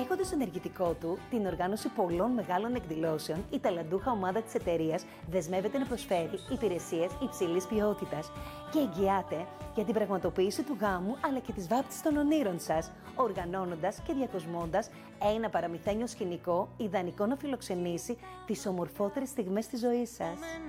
Έχοντας στο ενεργητικό του την οργάνωση πολλών μεγάλων εκδηλώσεων, η ταλαντούχα ομάδα της εταιρείας δεσμεύεται να προσφέρει υπηρεσίες υψηλής ποιότητας και εγγυάται για την πραγματοποίηση του γάμου αλλά και της βάπτισης των ονείρων σας, οργανώνοντας και διακοσμώντας ένα παραμυθένιο σκηνικό ιδανικό να φιλοξενήσει τις ομορφότερες στιγμές της ζωής σας.